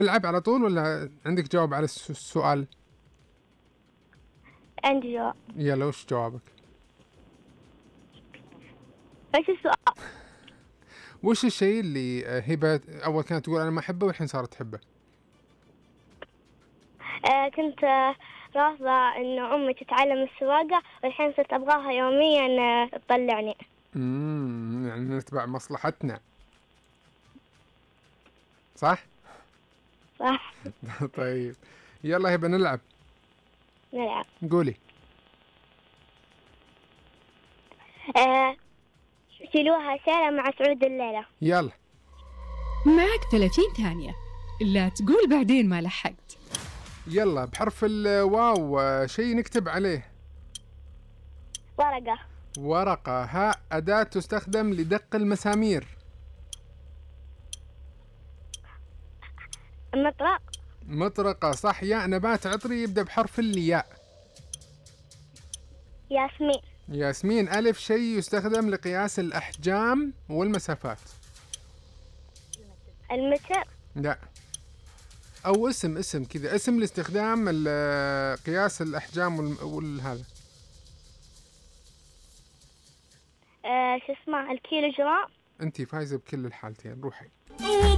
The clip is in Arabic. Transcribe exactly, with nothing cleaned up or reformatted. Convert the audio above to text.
العب على طول ولا عندك جواب على الس- السؤال؟ عندي جواب. يلا وش جوابك؟ ايش السؤال؟ وش الشيء اللي آه، هبة أول كانت تقول أنا ما أحبه والحين صارت تحبه؟ آه كنت آه رافضة إنه أمي تتعلم السواقة، والحين صرت أبغاها يوميا آه تطلعني. امم يعني نتبع مصلحتنا، صح؟ صح. طيب يلا هبة نلعب. نلعب. قولي. آه شيلوها شالة مع سعود الليلة. يلا. معك ثلاثين ثانية، لا تقول بعدين ما لحقت. يلا بحرف الواو آه، شيء نكتب عليه. ورقة. ورقة. هاء أداة تستخدم لدق المسامير. مطرق. مطرقة صح. ياء نبات عطري يبدأ بحرف الياء. ياسمين. ياسمين. ألف شيء يستخدم لقياس الأحجام والمسافات. المتر. لا، أو اسم اسم كذا، اسم لاستخدام ال- قياس الأحجام وال- والهذا. آه شو اسمه الكيلو جرام. أنتي فايزة بكل الحالتين، روحي.